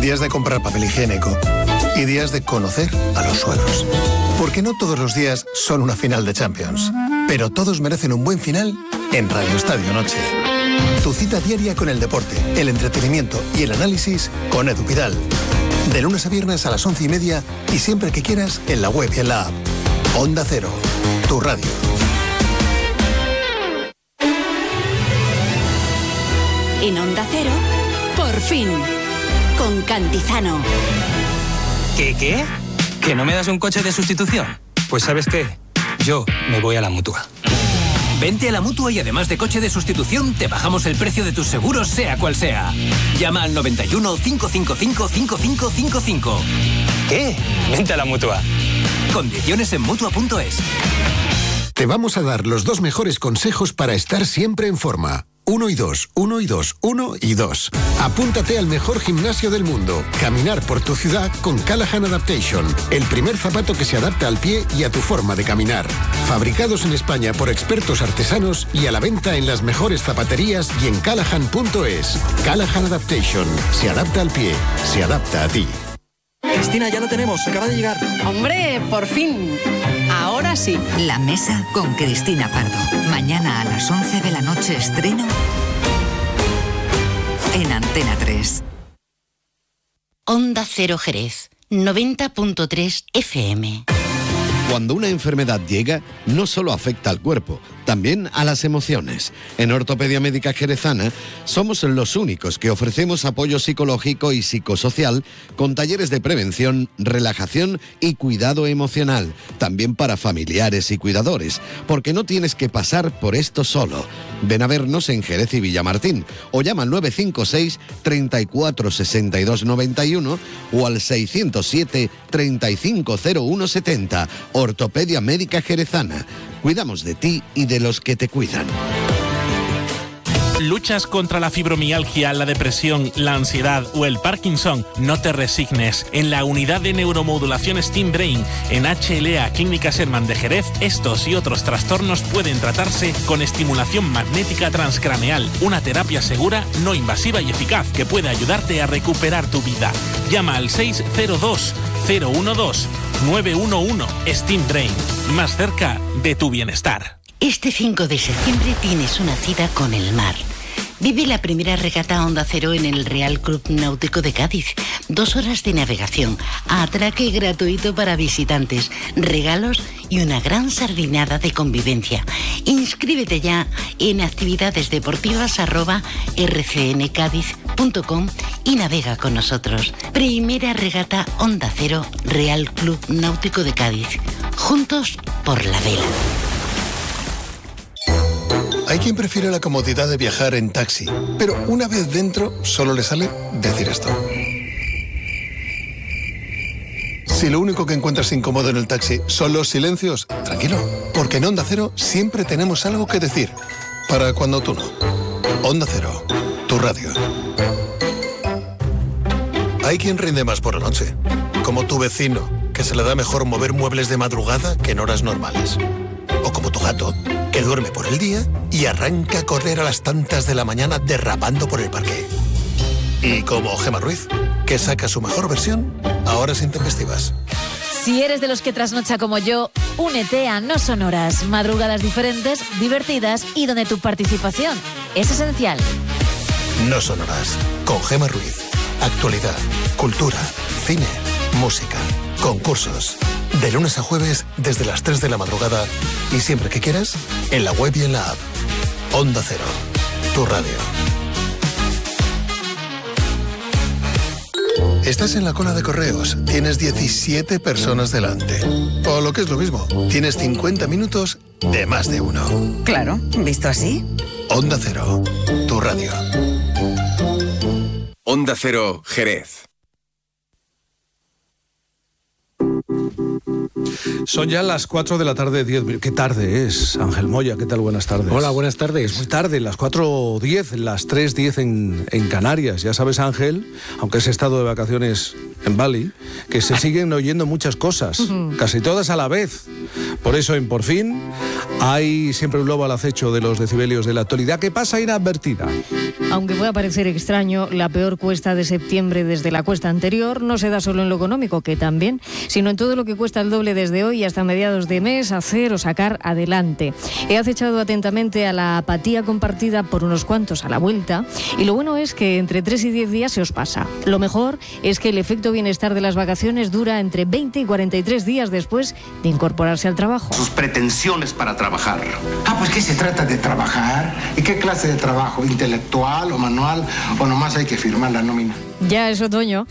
días de comprar papel higiénico y días de conocer a los suegros. Porque no todos los días son una final de Champions, pero todos merecen un buen final en Radio Estadio Noche. Tu cita diaria con el deporte, el entretenimiento y el análisis con Edu Pidal. De lunes a viernes a las 11:30 y siempre que quieras en la web y en la app. Onda Cero, tu radio. En Onda Cero, por fin, con Cantizano. ¿Qué? ¿Que no me das un coche de sustitución? Pues ¿sabes qué? Yo me voy a la Mutua. Vente a la Mutua y además de coche de sustitución, te bajamos el precio de tus seguros, sea cual sea. Llama al 91 555 5555. ¿Qué? Vente a la Mutua. Condiciones en Mutua.es. Te vamos a dar los 2 mejores consejos para estar siempre en forma. 1 y 2, 1 y 2, 1 y 2. Apúntate al mejor gimnasio del mundo. Caminar por tu ciudad con Callahan Adaptation. El primer zapato que se adapta al pie y a tu forma de caminar. Fabricados en España por expertos artesanos y a la venta en las mejores zapaterías y en Callahan.es. Callahan Adaptation. Se adapta al pie. Se adapta a ti. Cristina, ya lo tenemos. Acaba de llegar. Hombre, por fin. Ahora sí. La Mesa con Cristina Pardo. Mañana a las 11 de la noche estreno en Antena 3. Onda Cero Jerez, 90.3 FM. Cuando una enfermedad llega, no solo afecta al cuerpo, también a las emociones. En Ortopedia Médica Jerezana somos los únicos que ofrecemos apoyo psicológico y psicosocial con talleres de prevención, relajación y cuidado emocional, también para familiares y cuidadores, porque no tienes que pasar por esto solo. Ven a vernos en Jerez y Villamartín o llama al 956 34 62 91 o al 607 3501 70. Ortopedia Médica Jerezana. Cuidamos de ti y de los que te cuidan. ¿Luchas contra la fibromialgia, la depresión, la ansiedad o el Parkinson? No te resignes. En la unidad de neuromodulación Steam Brain, en HLA Clínica Sherman de Jerez, estos y otros trastornos pueden tratarse con estimulación magnética transcraneal, una terapia segura, no invasiva y eficaz que puede ayudarte a recuperar tu vida. Llama al 602-012-911 Steam Brain, más cerca de tu bienestar. Este 5 de septiembre tienes una cita con el mar. Vive la primera regata Onda Cero en el Real Club Náutico de Cádiz. 2 horas de navegación, atraque gratuito para visitantes, regalos y una gran sardinada de convivencia. Inscríbete ya en actividades_deportivas@rcncadiz.com y navega con nosotros. Primera regata Onda Cero Real Club Náutico de Cádiz. Juntos por la vela. Hay quien prefiere la comodidad de viajar en taxi, pero una vez dentro solo le sale decir esto. Si lo único que encuentras incómodo en el taxi son los silencios, tranquilo, porque en Onda Cero siempre tenemos algo que decir, para cuando tú no. Onda Cero, tu radio. Hay quien rinde más por la noche, como tu vecino, que se le da mejor mover muebles de madrugada que en horas normales. O como tu gato, que duerme por el día y arranca a correr a las tantas de la mañana derrapando por el parque. Y como Gemma Ruiz, que saca su mejor versión a horas intempestivas. Si eres de los que trasnocha como yo, únete a No Sonoras, madrugadas diferentes, divertidas y donde tu participación es esencial. No Sonoras, con Gemma Ruiz. Actualidad, cultura, cine, música, concursos. De lunes a jueves desde las 3 de la madrugada y siempre que quieras, en la web y en la app. Onda Cero, tu radio. Estás en la cola de correos, tienes 17 personas delante. O lo que es lo mismo, tienes 50 minutos de más de uno. Claro, ¿visto así? Onda Cero, tu radio. Onda Cero, Jerez. Son ya las 4 de la tarde, 10 minutos. ¿Qué tarde es, Ángel Moya? ¿Qué tal? Buenas tardes. Hola, buenas tardes. Muy tarde, las 4:10, las 3:10 en Canarias. Ya sabes, Ángel, aunque has estado de vacaciones en Bali, que se siguen oyendo muchas cosas, casi todas a la vez. Por eso en Por Fin hay siempre un lobo al acecho de los decibelios de la actualidad que pasa inadvertida. Aunque pueda parecer extraño, la peor cuesta de septiembre desde la cuesta anterior no se da solo en lo económico, que también, sino en todo lo que cuesta el doble desde hoy hasta mediados de mes hacer o sacar adelante. He acechado atentamente a la apatía compartida por unos cuantos a la vuelta, y lo bueno es que entre 3 y 10 días se os pasa. Lo mejor es que el efecto bienestar de las vacaciones dura entre 20 y 43 días después de incorporarse al trabajo. Sus pretensiones para trabajar. Pues ¿qué se trata de trabajar? ¿Y qué clase de trabajo? ¿Intelectual o manual? ¿O nomás hay que firmar la nómina? Ya es otoño,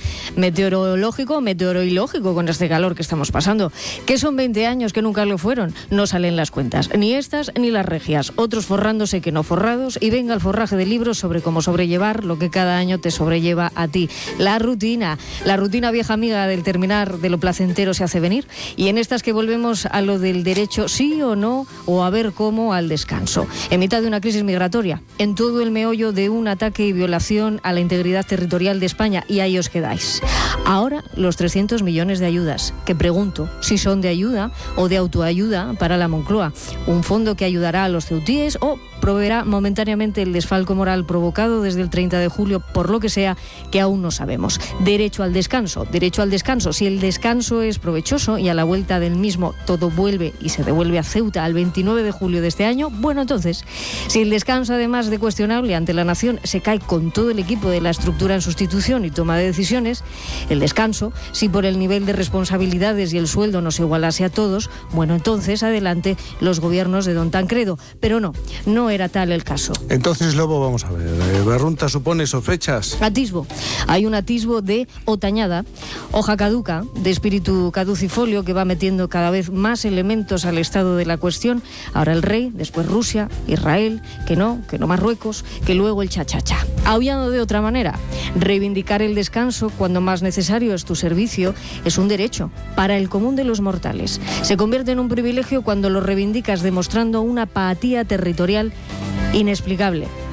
meteoroilógico con este calor que estamos pasando. Que son 20 años que nunca lo fueron. No salen las cuentas, ni estas ni las regias. Otros forrándose que no forrados, y venga el forraje de libros sobre cómo sobrellevar lo que cada año te sobrelleva a ti. La rutina vieja amiga del terminar de lo placentero se hace venir. Y en estas que volvemos a lo del derecho sí o no, o a ver cómo al descanso. En mitad de una crisis migratoria, en todo el meollo de un ataque y violación a la integridad territorial de España, y ahí os quedáis. Ahora los 300 millones de ayudas, que pregunto si son de ayuda o de autoayuda para la Moncloa. Un fondo que ayudará a los ceutíes o proveerá momentáneamente el desfalco moral provocado desde el 30 de julio, por lo que sea, que aún no sabemos. Derecho al descanso. Si el descanso es provechoso y a la vuelta del mismo todo vuelve y se devuelve a Ceuta al 29 de julio de este año, bueno, entonces, si el descanso, además de cuestionable ante la nación, se cae con todo el equipo de la estructura en sustitución y toma de decisiones, el descanso, si por el nivel de responsabilidades y el sueldo nos igualase a todos, bueno, entonces adelante los gobiernos de don Tancredo. Pero no era tal el caso. Entonces, Lobo, vamos a ver, ¿Barrunta supone sospechas? Hay un atisbo de otañada, hoja caduca, de espíritu caducifolio que va metiendo cada vez más elementos al estado de la cuestión. Ahora el rey, después Rusia, Israel, que no Marruecos, que luego el cha-cha-cha. Aullando de otra manera, reivindicar el descanso cuando más necesario es tu servicio es un derecho para el común de los mortales. Se convierte en un privilegio cuando lo reivindicas demostrando una apatía territorial inexplicable.